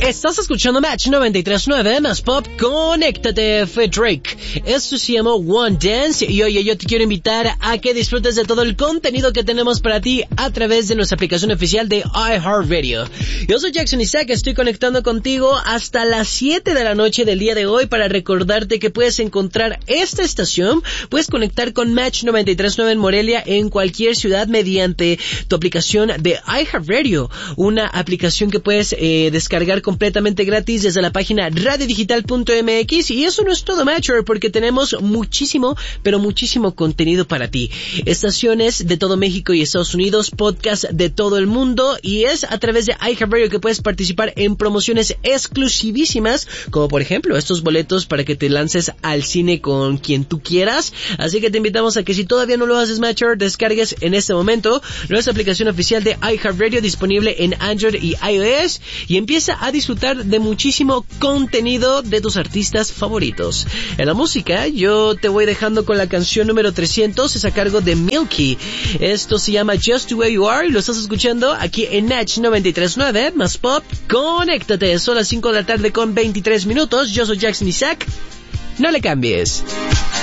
Estás escuchando Match 93.9 más pop, conéctate, fue Drake. Esto se llama One Dance y oye, yo te quiero invitar a que disfrutes de todo el contenido que tenemos para ti a través de nuestra aplicación oficial de iHeartRadio. Yo soy Jackson Isaac, estoy conectando contigo hasta las 7 de la noche del día de hoy para recordarte que puedes encontrar esta estación, puedes conectar con Match 93.9 en Morelia en cualquier ciudad mediante tu aplicación de iHeartRadio, una aplicación que puedes descargar completamente gratis desde la página radiodigital.mx. Y eso no es todo, Matcher, porque tenemos muchísimo, pero muchísimo contenido para ti. Estaciones de todo México y Estados Unidos, podcast de todo el mundo, y es a través de iHeartRadio que puedes participar en promociones exclusivísimas, como por ejemplo estos boletos para que te lances al cine con quien tú quieras. Así que te invitamos a que si todavía no lo haces, Matcher, descargues en este momento nuestra aplicación oficial de iHeartRadio disponible en Android y iOS y empieza a disfrutar de muchísimo contenido de tus artistas favoritos. En la música, yo te voy dejando con la canción número 300, es a cargo de Milky. Esto se llama Just the Way You Are y lo estás escuchando aquí en Natch 93.9 más pop. Conéctate, son las 5 de la tarde con 23 minutos. Yo soy Jackson Isaac. No le cambies.